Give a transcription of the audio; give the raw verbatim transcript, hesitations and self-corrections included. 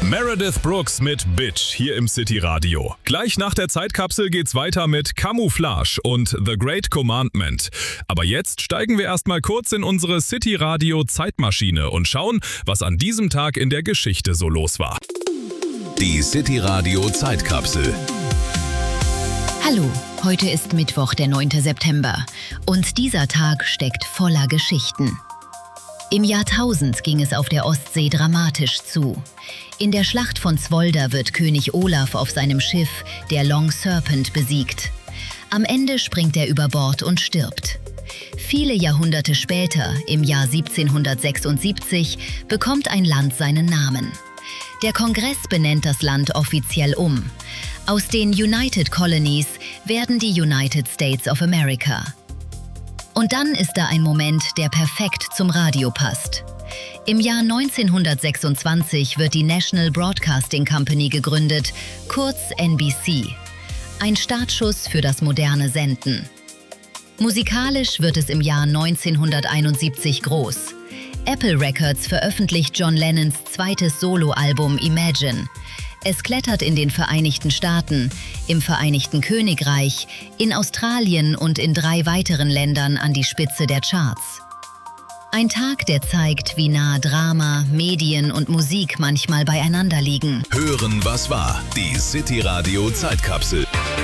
Meredith Brooks mit Bitch hier im City Radio. Gleich nach der Zeitkapsel geht's weiter mit Camouflage und The Great Commandment. Aber jetzt steigen wir erstmal kurz in unsere City Radio Zeitmaschine und schauen, was an diesem Tag in der Geschichte so los war. Die City Radio Zeitkapsel. Hallo, heute ist Mittwoch, der neunte September. Und dieser Tag steckt voller Geschichten. Im Jahr tausend ging es auf der Ostsee dramatisch zu. In der Schlacht von Svolder wird König Olaf auf seinem Schiff, der Long Serpent, besiegt. Am Ende springt er über Bord und stirbt. Viele Jahrhunderte später, im Jahr siebzehnhundertsechsundsiebzig, bekommt ein Land seinen Namen. Der Kongress benennt das Land offiziell um. Aus den United Colonies werden die United States of America. Und dann ist da ein Moment, der perfekt zum Radio passt. Im Jahr neunzehnhundertsechsundzwanzig wird die National Broadcasting Company gegründet, kurz N B C. Ein Startschuss für das moderne Senden. Musikalisch wird es im Jahr neunzehnhunderteinundsiebzig groß. Apple Records veröffentlicht John Lennons zweites Soloalbum Imagine. Es klettert in den Vereinigten Staaten, im Vereinigten Königreich, in Australien und in drei weiteren Ländern an die Spitze der Charts. Ein Tag, der zeigt, wie nah Drama, Medien und Musik manchmal beieinander liegen. Hören, was war. Die City Radio Zeitkapsel.